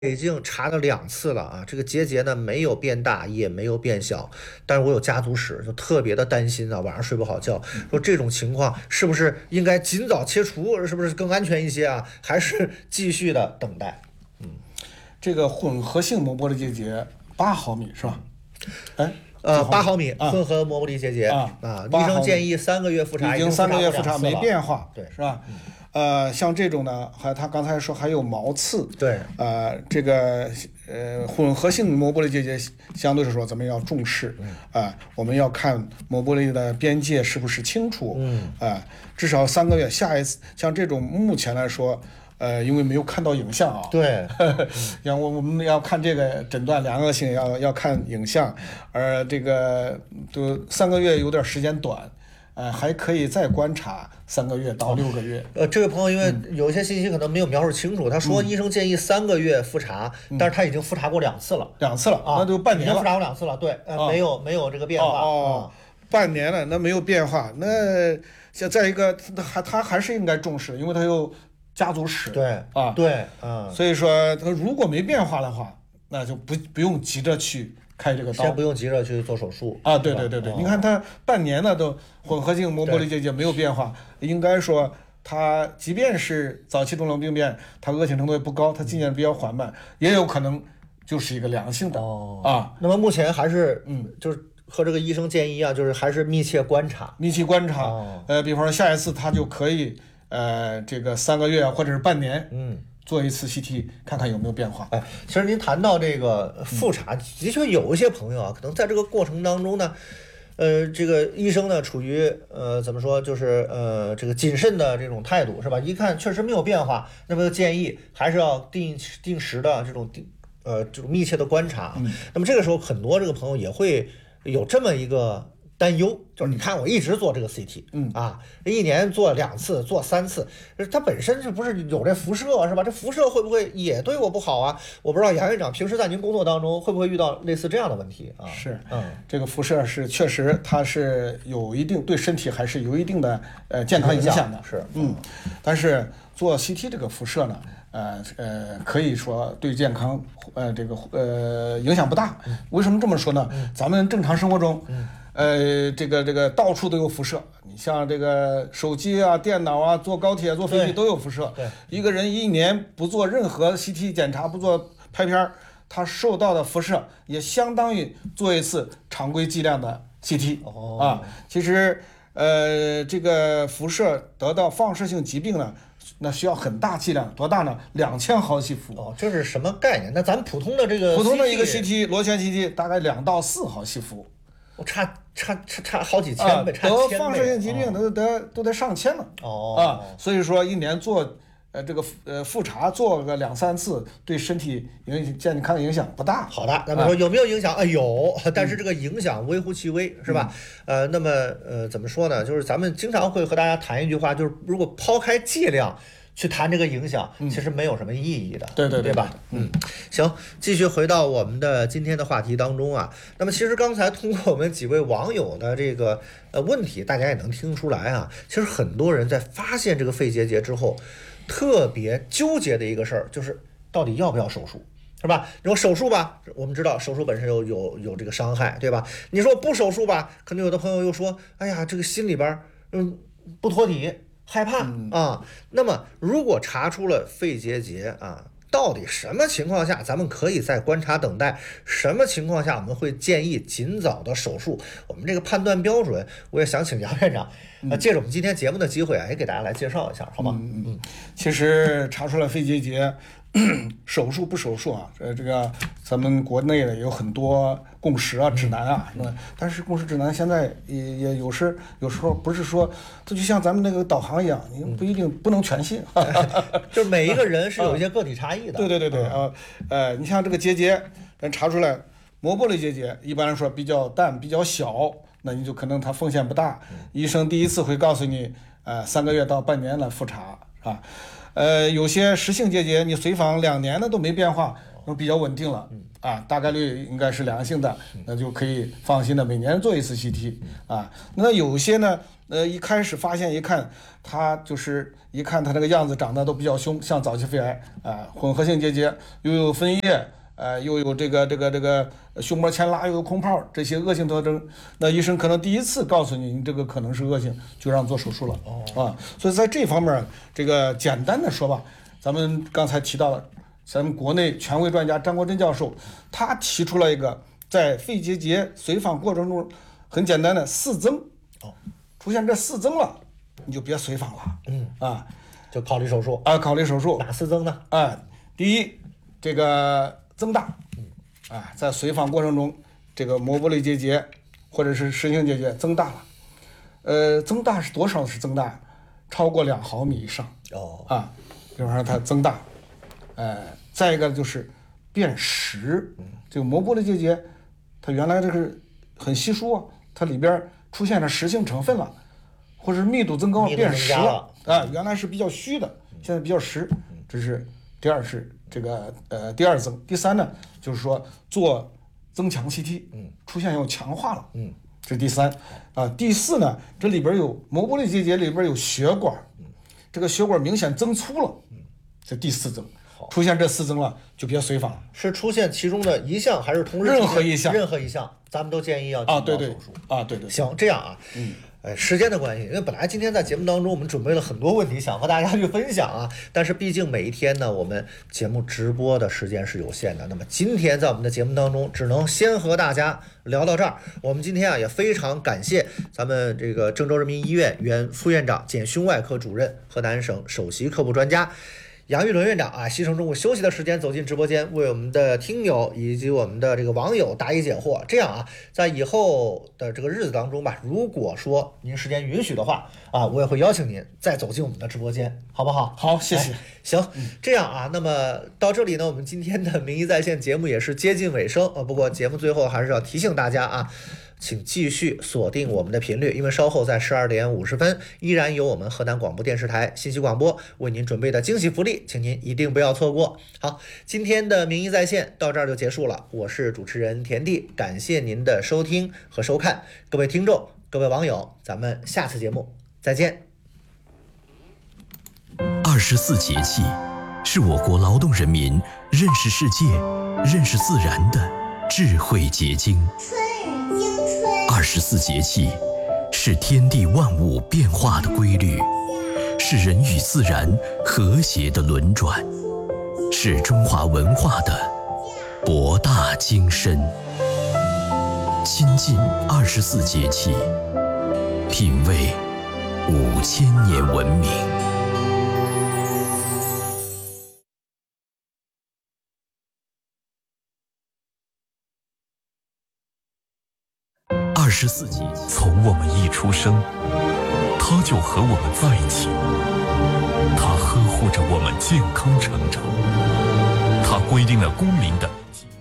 已经查了2次了啊，这个结节呢没有变大，也没有变小，但是我有家族史，就特别的担心啊，晚上睡不好觉，说这种情况是不是应该尽早切除，是不是更安全一些啊？还是继续的等待？ 这个混合性膜玻璃结节8毫米是吧？哎 ，8毫米混合膜玻璃结节医生建议3个月复查， 已经3个月复查没变化， 对， 是吧？像这种呢，他刚才说还有毛刺， 对， 这个混合性膜玻璃结节相对来说咱们要重视，我们要看膜玻璃的边界是不是清楚，至少3个月，下一次像这种目前来说。因为没有看到影像啊， 对， 像我们要看这个诊断良恶性要看影像，而这个都3个月有点时间短，还可以再观察3个月到6个月。 这位朋友因为有一些信息可能没有描述清楚，他说医生建议3个月复查，但是他已经复查过2次了 ，2次了啊，那就半年了， 已经复查过2次了，对，没有这个变化半年了，那没有变化，那再一个他还是应该重视，因为他有家族史， 对， 所以说他如果没变化的话，那就不用急着去开这个刀， 先不用急着去做手术啊。对，你看他半年了都混合性膜玻璃结节没有变化，应该说他即便是早期中冷病变，他恶性程度也不高，他进展比较缓慢，也有可能就是一个良性的那么目前还是就是和这个医生建议啊，就是还是密切观察， 比方说下一次他就可以。这个3个月或者是半年，做一次 CT 看看有没有变化。 其实您谈到这个复查，的确有一些朋友啊，可能在这个过程当中呢，这个医生呢处于怎么说，就是这个谨慎的这种态度，是吧？一看确实没有变化，那么建议还是要定时的这种密切的观察。那么这个时候很多这个朋友也会有这么一个担忧，就是你看我一直做这个 CT，一年做2次，做3次，它本身是不是有这辐射是吧？这辐射会不会也对我不好啊？我不知道杨院长平时在您工作当中会不会遇到类似这样的问题啊？ 是，这个辐射是确实它是有一定对身体还是有一定的健康影响的， 是， 但是做 CT 这个辐射呢，可以说对健康影响不大。为什么这么说呢？咱们正常生活中。这个到处都有辐射，你像这个手机啊、电脑啊、坐高铁、坐飞机都有辐射。一个人一年不做任何 CT 检查，不做拍片，他受到的辐射也相当于做一次常规剂量的 CT。其实这个辐射得到放射性疾病呢，那需要很大剂量，多大呢？2000毫西弗。 这是什么概念？那咱普通的一个 CT 螺旋 CT 大概2到4毫西弗。 差好几千倍， 得放射性疾病都得上千了所以说一年做这个复查做个2-3次，对身体健康影响不大。 好的，那么说有没有影响？有，但是这个影响微乎其微，是吧？那么怎么说呢？就是咱们经常会和大家谈一句话，就是如果抛开剂量去谈这个影响，其实没有什么意义的，对吧？行，继续回到我们的今天的话题当中啊。那么其实刚才通过我们几位网友的这个问题，大家也能听出来啊，其实很多人在发现这个肺结节之后，特别纠结的一个事儿，就是到底要不要手术，是吧？你说手术吧，我们知道手术本身有这个伤害，对吧？你说不手术吧，可能有的朋友又说，哎呀，这个心里边不托底。害怕那么如果查出了肺结节到底什么情况下咱们可以再观察等待？什么情况下我们会建议尽早的手术？我们这个判断标准，我也想请杨院长借着我们今天节目的机会也给大家来介绍一下，好吗？ 其实查出了肺结节，手术不手术这个咱们国内的有很多共识指南但是共识指南现在也有时候不是说，这就像咱们那个导航一样，你不能全信， 就是每一个人是有一些个体差异的。 对，你像这个结节，咱查出来膜玻璃结节，一般来说比较淡、比较小，那你就可能它风险不大。医生第一次会告诉你，3个月到半年来复查，是吧？有些实性结节，你随访2年的都没变化， 比较稳定了，大概率应该是良性的，那就可以放心的每年做一次 CT 啊。那有些呢，一开始发现一看，它就是一看它这个样子长得都比较凶，像早期肺癌啊，混合性结节，又有分叶，又有这个胸膜牵拉，又有空泡，这些恶性特征，那医生可能第一次告诉你，你这个可能是恶性，就让做手术了啊。所以在这方面，这个简单的说吧，咱们刚才提到了。咱们国内权威专家张国珍教授，他提出了一个在肺结节随访过程中很简单的4增，出现这4增了，你就别随访了， 就考虑手术考虑手术。 哪4增呢？ 第一，这个增大，在随访过程中，这个膜玻璃结节或者是实性结节增大了，增大是多少是增大？超过2毫米以上，比方说它增大。再一个就是变实，这个膜玻璃结节，它原来这个很稀疏啊，它里边出现了实性成分了，或者密度增高变实了原来是比较虚的，现在比较实，这是第二是这个第2增。第3呢，就是说做增强 CT，出现有强化了，这是第3第4呢，这里边有膜玻璃结节里边有血管，这个血管明显增粗了，这第4增。出现这4增了，就别随访了。 是出现其中的一项，还是同时任何一项？ 任何一项，咱们都建议要进行手术对。 行，这样啊，时间的关系，因为本来今天在节目当中我们准备了很多问题想和大家去分享啊，但是毕竟每一天呢，我们节目直播的时间是有限的，那么今天在我们的节目当中只能先和大家聊到这儿。我们今天也非常感谢咱们这个郑州人民医院原副院长兼胸外科主任、河南省首席科普专家杨玉伦院长牺牲中午休息的时间走进直播间，为我们的听友以及我们的这个网友答疑解惑。这样在以后的这个日子当中吧，如果说您时间允许的话我也会邀请您再走进我们的直播间，好不好？ 好，谢谢。 行，这样那么到这里呢，我们今天的名医在线节目也是接近尾声不过节目最后还是要提醒大家请继续锁定我们的频率，因为稍后在12点50分依然有我们河南广播电视台信息广播为您准备的惊喜福利，请您一定不要错过。好，今天的名医在线到这儿就结束了，我是主持人田地，感谢您的收听和收看，各位听众、各位网友，咱们下次节目再见。 24节气是我国劳动人民认识世界、认识自然的智慧结晶。24节气是天地万物变化的规律，是人与自然和谐的轮转，是中华文化的博大精深。亲近24节气，品味5000年文明。24节气，从我们一出生，它就和我们在一起，它呵护着我们健康成长，它规定了公民的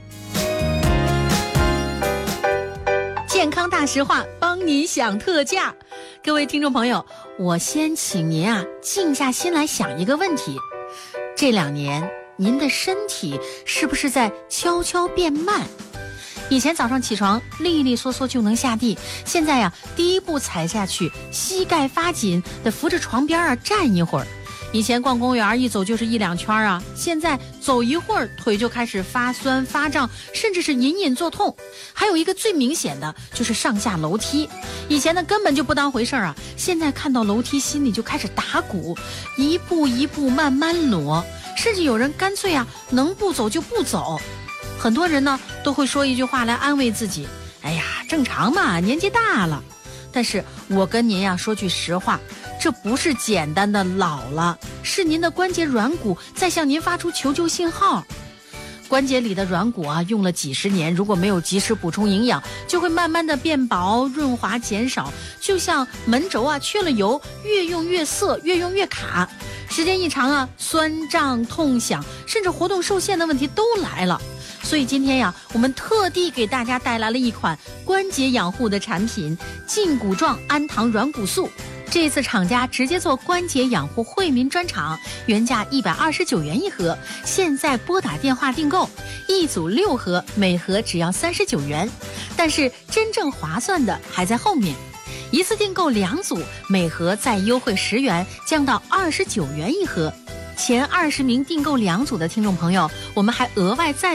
健康大实话，帮您享特价。各位听众朋友，我先请您静下心来想一个问题：这2年您的身体是不是在悄悄变慢？以前早上起床利利索索就能下地，现在第一步踩下去膝盖发紧，得扶着床边站一会儿。以前逛公园一走就是1、2圈现在走一会儿腿就开始发酸发胀，甚至是隐隐作痛。还有一个最明显的就是上下楼梯，以前呢根本就不当回事现在看到楼梯心里就开始打鼓，一步一步慢慢挪，甚至有人干脆能不走就不走。很多人呢都会说一句话来安慰自己，哎呀，正常嘛，年纪大了。但是我跟您说句实话，这不是简单的老了，是您的关节软骨在向您发出求救信号。关节里的软骨用了几十年，如果没有及时补充营养，就会慢慢的变薄、润滑减少，就像门轴缺了油，越用越涩，越用越卡。时间一长酸胀、痛响，甚至活动受限的问题都来了。所以今天我们特地给大家带来了一款关节养护的产品——胫骨状氨糖软骨素。这次厂家直接做关节养护惠民专场，原价129元一盒，现在拨打电话订购一组6盒，每盒只要39元。但是真正划算的还在后面，一次订购2组，每盒再优惠10元，降到29元一盒。前20名订购2组的听众朋友，我们还额外再